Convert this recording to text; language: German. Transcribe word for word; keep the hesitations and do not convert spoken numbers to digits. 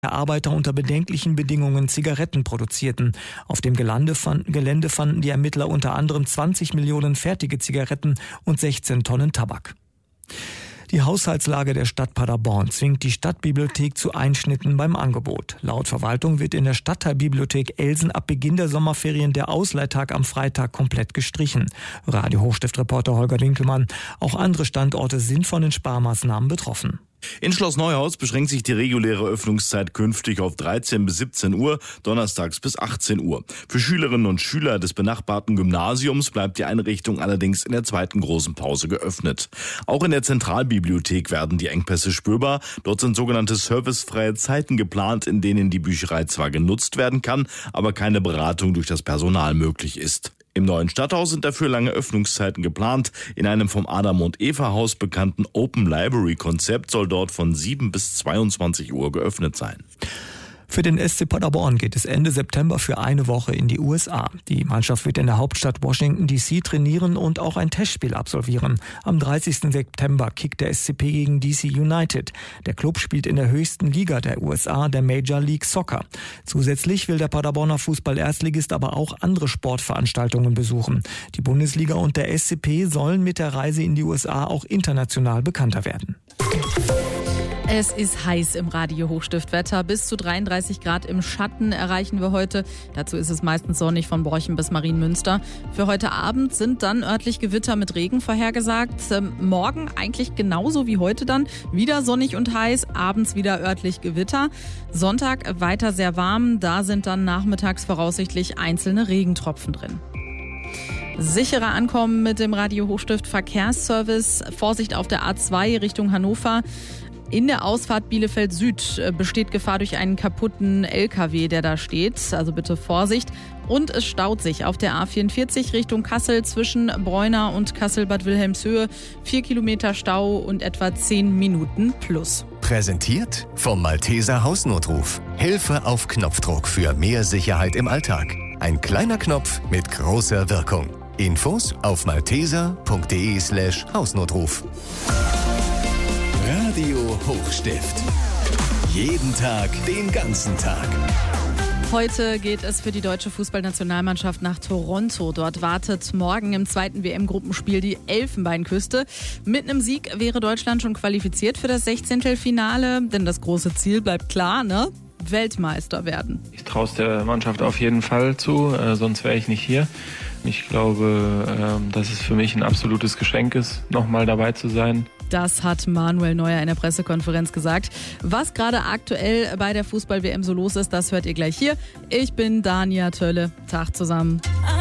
Arbeiter unter bedenklichen Bedingungen Zigaretten produzierten. Auf dem Gelände, fand, Gelände fanden die Ermittler unter anderem zwanzig Millionen fertige Zigaretten und sechzehn Tonnen Tabak. Die Haushaltslage der Stadt Paderborn zwingt die Stadtbibliothek zu Einschnitten beim Angebot. Laut Verwaltung wird in der Stadtteilbibliothek Elsen ab Beginn der Sommerferien der Ausleihtag am Freitag komplett gestrichen. Radio Hochstift-Reporter Holger Winkelmann. Auch andere Standorte sind von den Sparmaßnahmen betroffen. In Schloss Neuhaus beschränkt sich die reguläre Öffnungszeit künftig auf dreizehn bis siebzehn Uhr, donnerstags bis achtzehn Uhr. Für Schülerinnen und Schüler des benachbarten Gymnasiums bleibt die Einrichtung allerdings in der zweiten großen Pause geöffnet. Auch in der Zentralbibliothek werden die Engpässe spürbar. Dort sind sogenannte servicefreie Zeiten geplant, in denen die Bücherei zwar genutzt werden kann, aber keine Beratung durch das Personal möglich ist. Im neuen Stadthaus sind dafür lange Öffnungszeiten geplant. In einem vom Adam und Eva Haus bekannten Open Library Konzept soll dort von sieben bis zweiundzwanzig Uhr geöffnet sein. Für den S C Paderborn geht es Ende September für eine Woche in die U S A. Die Mannschaft wird in der Hauptstadt Washington D C trainieren und auch ein Testspiel absolvieren. Am dreißigsten September kickt der S C P gegen D C United. Der Club spielt in der höchsten Liga der U S A, der Major League Soccer. Zusätzlich will der Paderborner Fußball-Erstligist aber auch andere Sportveranstaltungen besuchen. Die Bundesliga und der S C P sollen mit der Reise in die U S A auch international bekannter werden. Es ist heiß im Radio Hochstiftwetter. Bis zu dreiunddreißig Grad im Schatten erreichen wir heute. Dazu ist es meistens sonnig von Borchen bis Marienmünster. Für heute Abend sind dann örtlich Gewitter mit Regen vorhergesagt. Ähm, morgen eigentlich genauso wie heute dann. Wieder sonnig und heiß, abends wieder örtlich Gewitter. Sonntag weiter sehr warm. Da sind dann nachmittags voraussichtlich einzelne Regentropfen drin. Sicherer Ankommen mit dem Radio Hochstift Verkehrsservice. Vorsicht auf der A zwei Richtung Hannover. In der Ausfahrt Bielefeld Süd besteht Gefahr durch einen kaputten L K W, der da steht. Also bitte Vorsicht. Und es staut sich auf der A vierundvierzig Richtung Kassel zwischen Bräuna und Kassel-Bad Wilhelmshöhe. Vier Kilometer Stau und etwa zehn Minuten plus. Präsentiert vom Malteser Hausnotruf. Hilfe auf Knopfdruck für mehr Sicherheit im Alltag. Ein kleiner Knopf mit großer Wirkung. Infos auf malteser.de slash Hausnotruf. Radio Hochstift. Jeden Tag, den ganzen Tag. Heute geht es für die deutsche Fußballnationalmannschaft nach Toronto. Dort wartet morgen im zweiten W M-Gruppenspiel die Elfenbeinküste. Mit einem Sieg wäre Deutschland schon qualifiziert für das Sechzehntelfinale. Denn das große Ziel bleibt klar, ne? Weltmeister werden. Ich traue es der Mannschaft auf jeden Fall zu, äh, sonst wäre ich nicht hier. Ich glaube, äh, dass es für mich ein absolutes Geschenk ist, nochmal dabei zu sein. Das hat Manuel Neuer in der Pressekonferenz gesagt. Was gerade aktuell bei der Fußball-W M so los ist, das hört ihr gleich hier. Ich bin Dania Tölle. Tag zusammen.